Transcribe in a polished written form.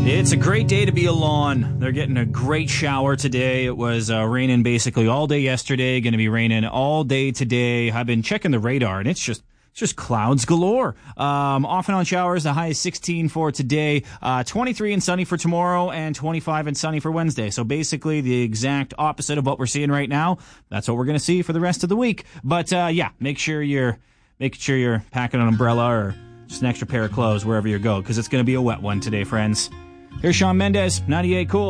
It's a great day to be a lawn. They're getting a great shower today. It was raining basically all day yesterday. Going to be raining all day today. I've been checking the radar, and it's just clouds galore. Off and on showers. The high is 16 for today. 23 and sunny for tomorrow, and 25 and sunny for Wednesday. So basically the exact opposite of what we're seeing right now. That's what we're going to see for the rest of the week. But yeah, make sure you're packing an umbrella or just an extra pair of clothes wherever you go, because it's going to be a wet one today, friends. Here's Shawn Mendes, 98 Cool.